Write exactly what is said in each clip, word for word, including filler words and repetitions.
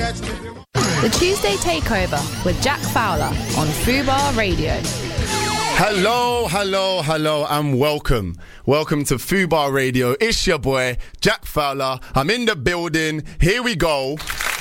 The Tuesday Takeover with Jack Fowler on Fubar Radio. Hello, hello, hello, and welcome. Welcome to Fubar Radio. It's your boy, Jack Fowler. I'm in the building. Here we go.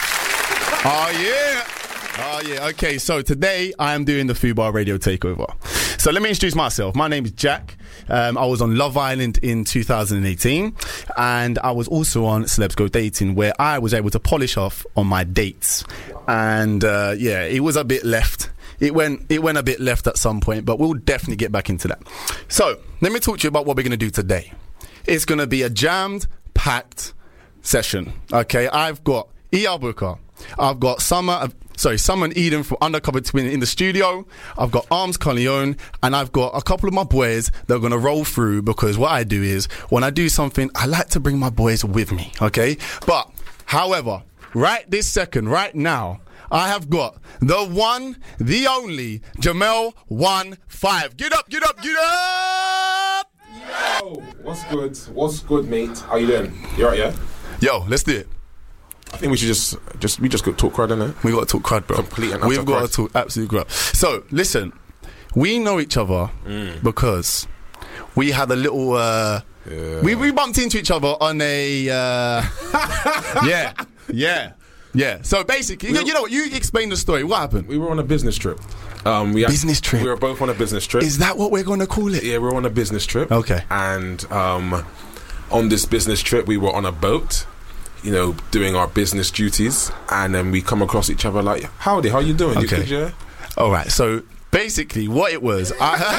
Oh, yeah. Oh, yeah. Okay, so today I am doing the Fubar Radio Takeover. So let me introduce myself. My name is Jack. Um, I was on Love Island in two thousand eighteen, and I was also on Celebs Go Dating, where I was able to polish off on my dates. And uh, yeah, it was a bit left. It went it went a bit left at some point, but we'll definitely get back into that. So let me talk to you about what we're going to do today. It's going to be a jammed, packed session. Okay, I've got E R Booker. I've got Summer, uh, sorry, Summer and Eden from Undercover Twin in the studio. I've got Arms Corleone, and I've got a couple of my boys that are going to roll through, because what I do is, when I do something, I like to bring my boys with me, okay? But, however, right this second, right now, I have got the one, the only, Jamel one five. Get up, get up, get up! Yo, what's good? What's good, mate? How you doing? You alright, yeah? Yo, let's do it. I think we should just, just we just got to talk crud, innit? We got to talk crud, bro. Complete and utter We've got crud. to talk absolute crud. So, listen, we know each other mm. because we had a little, uh, yeah. we, we bumped into each other on a, uh, yeah, yeah, yeah. So basically, we you, you know what, you explain the story. What happened? We were on a business trip. Um, we had, business trip? We were both on a business trip. Is that what we're going to call it? Yeah, we were on a business trip. Okay. And um, on this business trip, we were on a boat, you know, doing our business duties, and then we come across each other like, howdy, how you doing? Okay. You good, yeah? All right, so basically what it was,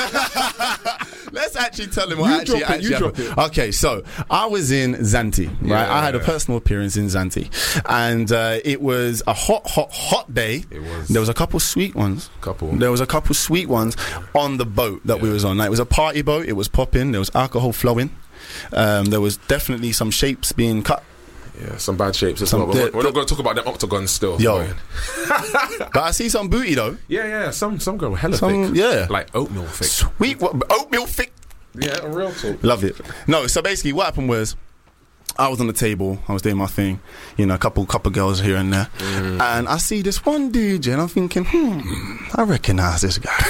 I, let's actually tell him what you actually, drop it, actually you happened. drop it. Okay, so I was in Zante, right? Yeah. I had a personal appearance in Zante, and uh, it was a hot, hot, hot day. It was. There was a couple sweet ones. Couple. There was a couple sweet ones on the boat that yeah. we was on. Like, it was a party boat. It was popping. There was alcohol flowing. Um, there was definitely some shapes being cut. Yeah, some bad shapes as some well. We're, di- we're not going to talk about them octagons still. Yo. But I see some booty though. Yeah, yeah. Some some girl hella some, thick. Yeah. Like oatmeal thick. Sweet. What, oatmeal thick. Yeah, a real talk. Love it. No, so basically what happened was, I was on the table, I was doing my thing, you know, a couple couple girls here and there, mm. and I see this one D J, and I'm thinking, hmm, I recognise this guy.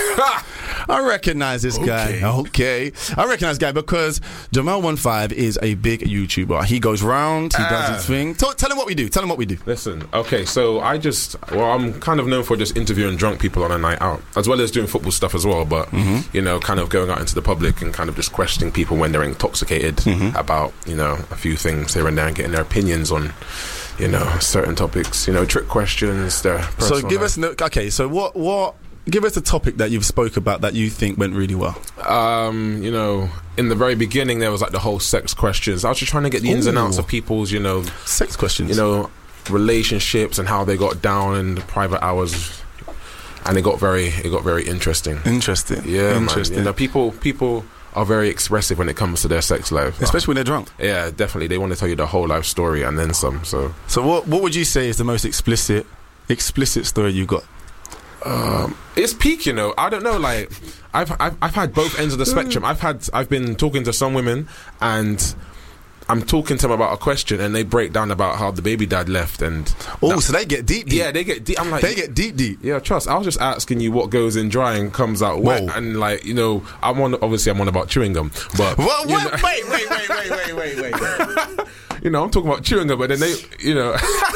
I recognise this guy. Okay. I recognise this guy because Jamel one five is a big YouTuber. He goes round, he uh. does his thing. Tell, tell him what we do. Tell him what we do. Listen, okay, so I just, well, I'm kind of known for just interviewing drunk people on a night out, as well as doing football stuff as well, but, mm-hmm. you know, kind of going out into the public and kind of just questioning people when they're intoxicated mm-hmm. about, you know, a few things here and there, and getting their opinions on, you know, certain topics, you know, trick questions. Their so give life. us no, okay. So what what give us a topic that you've spoke about that you think went really well. Um, you know, in the very beginning there was like the whole sex questions. I was just trying to get the Ooh. ins and outs of people's, you know, sex questions. You know, relationships and how they got down in the private hours, and it got very it got very interesting. Interesting. Yeah, interesting. Man. You know, people people. are very expressive when it comes to their sex life, especially when they're drunk. Yeah, definitely. They want to tell you the whole life story and then some. So, so what what would you say is the most explicit explicit story you got? Um, it's peak, you know. I don't know. Like, I've I've I've had both ends of the spectrum. I've had I've been talking to some women and I'm talking to them about a question and they break down about how the baby dad left and oh, that, so they get deep, deep. Yeah, they get deep. I'm like, they get deep, deep. Yeah, trust. I was just asking you what goes in dry and comes out wet, Whoa. and like, you know, I'm on. Obviously, I'm on about chewing gum, but what? You know, wait, wait, wait, wait, wait, wait, wait, wait. You know, I'm talking about chewing gum, but then they, you know.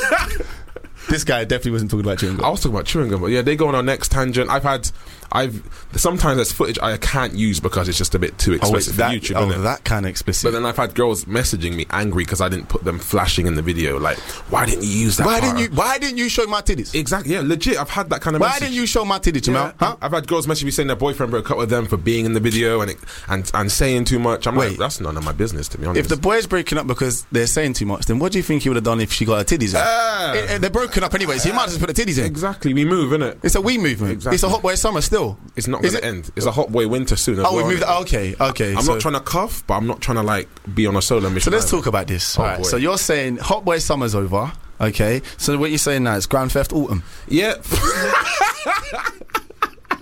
This guy definitely wasn't talking about chewing gum. I was talking about chewing gum, but yeah, they go on our next tangent. I've had, I've sometimes there's footage I can't use because it's just a bit too explicit oh, wait, for that, YouTube. Oh, that kind of explicit. But then I've had girls messaging me angry because I didn't put them flashing in the video. Like, why didn't you use that? Why part? didn't you? Why didn't you show my titties? Exactly. Yeah, legit. I've had that kind of. Why message. didn't you show my titties, Jamel? Yeah, huh? I've had girls message me saying their boyfriend broke up with them for being in the video and it, and and saying too much. I'm Wait, like, that's none of my business, to be honest. If the boy's breaking up because they're saying too much, then what do you think he would have done if she got her titties in? Uh, it, it, they're broken up anyway, so you might as well put the titties in. Exactly. We move, innit? It's a we movement. Exactly. It's a hot boy summer still. It's not going to end. It's a hot boy winter soon as oh, well. we moved. Okay, okay. I'm so, not trying to cuff, but I'm not trying to like be on a solo mission. So let's either. talk about this. Oh, All right. boy. So you're saying hot boy summer's over. Okay. So what you're saying now is Grand Theft Autumn. Yeah.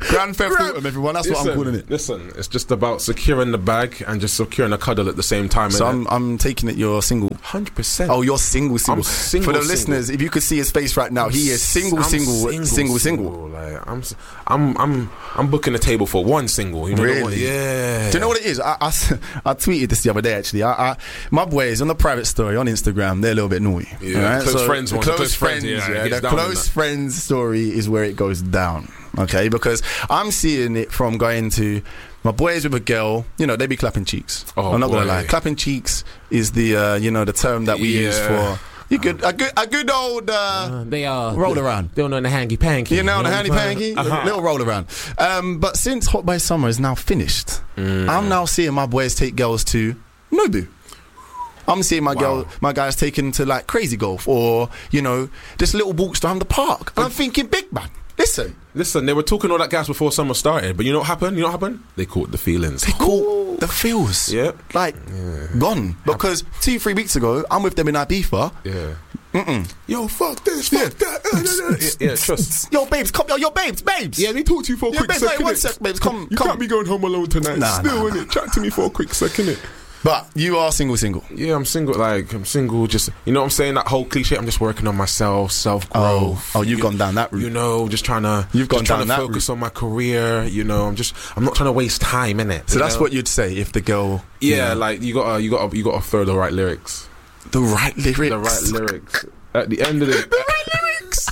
Grand Theft Grand- Autumn, everyone. That's listen, what I'm calling it. Listen, it's just about securing the bag and just securing a cuddle at the same time. So I'm, I'm taking it you're single. one hundred percent. Oh, you're single, single. I'm single, For the single. listeners, if you could see his face right now, he is single, I'm single, single, single. single. Like, I'm, s- I'm, I'm, I'm booking a table for one single. You know Really? what? Yeah. Do you know what it is? I, I, I tweeted this the other day, actually. I, I, my boys on the private story on Instagram, they're a little bit naughty. Yeah, close friends the one, Close, close friends, friends, yeah, yeah. it gets The down on close that. friends story is where it goes down. Okay, because I'm seeing it from going to my boys with a girl. You know, they be clapping cheeks. Oh, I'm not gonna boy. lie, clapping cheeks is the uh, you know the term that we use Yeah. for you good a good a good old. Uh, Uh, they are Roll around. They don't know the hanky panky. You know, the what handy I'm panky, saying? Uh-huh. little roll around. Um, but since Hot Boy Summer is now finished, Mm. I'm now seeing my boys take girls to Nobu. I'm seeing my Wow. girl, my guys taken to like Crazy Golf or you know this little walks down the park. And I'm thinking, big man, listen, Listen, they were talking all that gas before summer started, but you know what happened? You know what happened? They caught the feelings. they caught the feels, Yeah. like gone because two, three weeks ago I'm with them in Ibiza. Yeah. Mm-mm. Yo, fuck this, fuck that. yeah, yeah, trust. Yo, babes, come, yo, yo, babes, babes. Yeah, they talk to you for a Yeah, quick babes, like, second. one innit? sec, babes, come, You come. can't be going home alone tonight. Nah, Still, nah, innit? Chat to me for a quick second, innit? But you are single, single. Yeah, I'm single. Like, I'm single. Just, you know what I'm saying? That whole cliche. I'm just working on myself, self growth. Oh, oh, you've gone down that route. You know, just trying to. You've gone just trying down to that focus route. on my career. You know, I'm just. I'm not trying to waste time, innit? So You that's know? what you'd say if the girl. Yeah, you know, like you gotta, you gotta, you gotta throw the right lyrics. the right lyrics. The right lyrics. At the end of the. The right lyrics.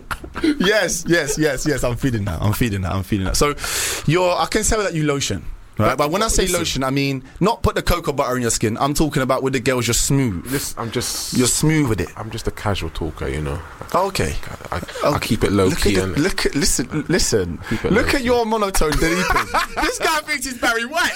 yes, yes, yes, yes. I'm feeling that. I'm feeling that. I'm feeling that. So, you're. I can tell that you lotion. Right, but when I say Listen. lotion, I mean not put the cocoa butter in your skin. I'm talking about with the girls, you're smooth. This, I'm just. You're smooth with it. I'm just a casual talker, you know. Oh, okay. I, I, I keep it low Look key. at, And the, look at, listen, listen. Keep it Look low at your monotone deleting. This guy thinks he's Barry White.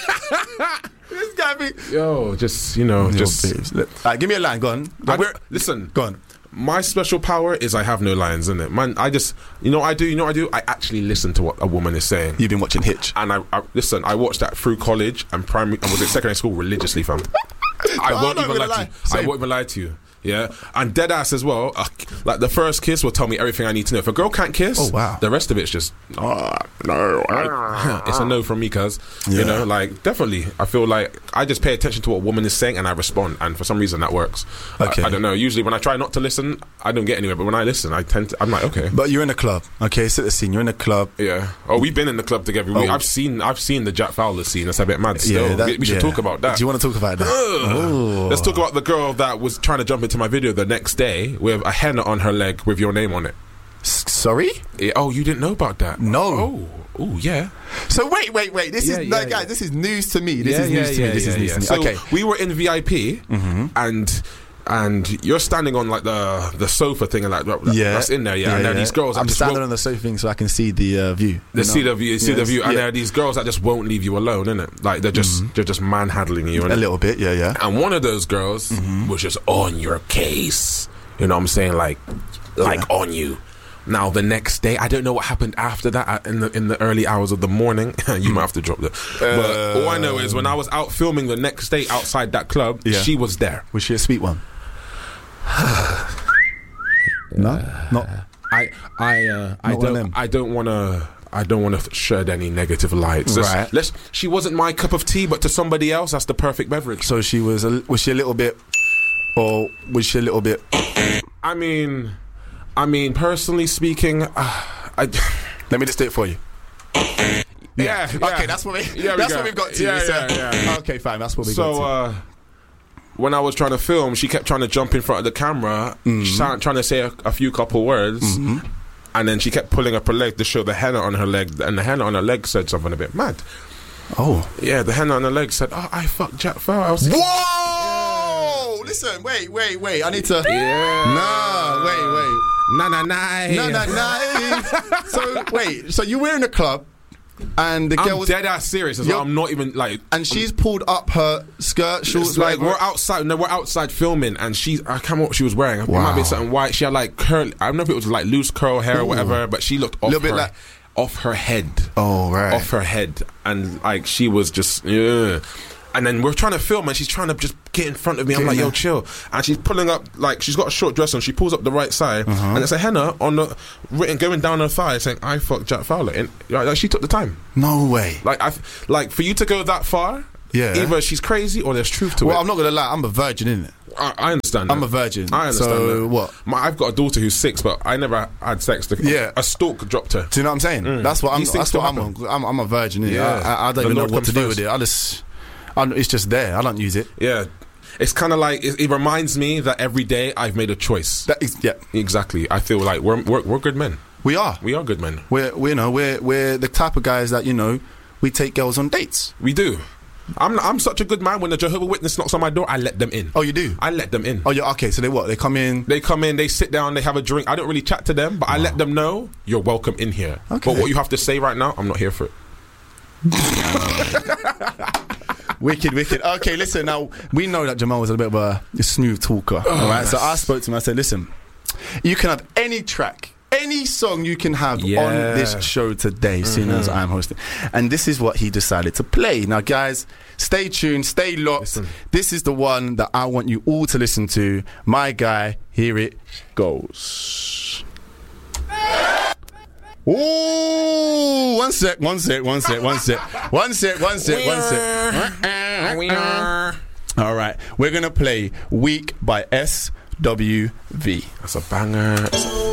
This guy thinks. yo, just you know, just. Just Alright, give me a line. Go on. I, We're- listen, Go on. my special power is I have no lines in it, man. I just, you know, what I do. You know, what I do. I actually listen to what a woman is saying. You've been watching Hitch. And I, I listen. I watched that through college and primary. I was in secondary school religiously, fam. I I'm won't not even gonna lie, lie. to you. I Same. won't even lie to you. Yeah, and dead ass as well. Uh, like the first kiss will tell me everything I need to know. If a girl can't kiss, Oh, wow. the rest of it's just oh, no. I, it's a no from me, cuz Yeah. you know, like definitely. I feel like I just pay attention to what a woman is saying and I respond, and for some reason that works. Okay. I, I don't know. Usually when I try not to listen, I don't get anywhere. But when I listen, I tend to. I'm like, okay. But you're in a club. Okay, set the scene. You're in a club. Yeah. Oh, we've been in the club together. We, Oh. I've seen. I've seen the Jack Fowler scene. That's a bit mad. Still, that- we, we should yeah. talk about that. Do you want to talk about that? Oh. Let's talk about the girl that was trying to jump into my video the next day with a henna on her leg with your name on it. S- sorry? Yeah, oh, you didn't know about that? No. Oh, oh, yeah. So wait, wait, wait. This Yeah, is yeah, like, guys. yeah. This is news to me. This yeah, is yeah, news to yeah, me. This yeah, is news yeah. to me. So Okay. we were in V I P, and and you're standing on like the the sofa thing, and like that, Yeah, that's in there, yeah. and there are these girls. that I'm just standing won't- on the sofa thing so I can see the uh, view. They you see know? the view, see the Yes, view, and yeah. there are these girls that just won't leave you alone, innit? Like they're just they're just manhandling you, a innit? little bit. Yeah, yeah. And one of those girls was just on your case. You know what I'm saying? Like, like Yeah. on you. Now the next day, I don't know what happened after that uh, in the in the early hours of the morning. You might have to drop that. But all I know is when I was out filming the next day outside that club, Yeah. she was there. Was she a sweet one? No, not. I I uh, I Not one of don't them. I don't want to. I don't want to shed any negative lights. Let's- Right. let's- she wasn't my cup of tea, but to somebody else, that's the perfect beverage. So she was. A, was she a little bit, or was she a little bit? I mean, I mean, personally speaking, uh, I. Let me just do it for you. Yeah, yeah. Okay, that's what we. Yeah, we that's go. what we've got to. Yeah, So- yeah, yeah. Okay, fine. That's what we So, got to. uh, when I was trying to film, she kept trying to jump in front of the camera, Mm-hmm. she started trying to say a, a few couple words, and then she kept pulling up her leg to show the henna on her leg, and the henna on her leg said something a bit mad. Oh. Yeah, the henna on her leg said, "Oh, I fucked Jack Fowler." I was Whoa! Listen, wait, wait, wait. I need to. Yeah. No, wait, wait. Nah, nah, nah. No, no, no. So wait. So you were in a club, and the girl I'm was, dead ass serious as well. You're- I'm not even like. and she's pulled up her skirt, shorts, It's like whatever. we're outside. No, we're outside filming, and she's. I can't remember what she was wearing. It might have been Wow. something white. She had like curl. I don't know if it was like loose curl hair or whatever, but she looked off Little bit her, like- off her head. Oh, right. Off her head, and like she was just yeah. And then we're trying to film, and she's trying to just get in front of me. I'm like, yo, chill. And she's pulling up, like, she's got a short dress on. She pulls up the right side, uh-huh. and it's a henna on the written going down her thigh, saying, "I fucked Jack Fowler." And like, she took the time. No way. Like, I, like for you to go that far, yeah. Either she's crazy or there's truth to well, it. Well, I'm not gonna lie. I'm a virgin, innit? I, I understand that. I'm a virgin. I understand so that. what? My, I've got a daughter who's six, but I never had sex. To, yeah. A stalk dropped her. Do you know what I'm saying? Mm. That's what I'm. These That's what I'm, happen. I'm. I'm a virgin. Innit? Yeah. I, I don't The even Lord know what to do comes with it. I just. I, it's just there. I don't use it. Yeah. It's kind of like it, it reminds me that every day I've made a choice. That is, yeah, exactly. I feel like we're, we're we're good men. We are. We are good men. We're we you know we're we're the type of guys that you know we take girls on dates. We do. I'm I'm such a good man. When the Jehovah's Witness knocks on my door, I let them in. Oh, you do? I let them in. Oh, yeah. Okay, so they what? They come in. They come in. They sit down. They have a drink. I don't really chat to them, but oh. I let them know you're welcome in here. Okay. But what you have to say right now, I'm not here for it. Wicked, wicked. Okay, listen. Now we know that Jamal was a bit of a, a smooth talker. Oh, all right. So I spoke to him. I said, "Listen, you can have any track." Any song you can have yeah. on this show today, mm-hmm. seeing as I'm hosting. And this is what he decided to play. Now, guys, stay tuned, stay locked. Listen. This is the one that I want you all to listen to. My guy, here it goes. Ooh, one sec, one sec, one sec, one sec. One sec, one sec, one sec. All right, we're going to play Weak by S W V. That's a banger.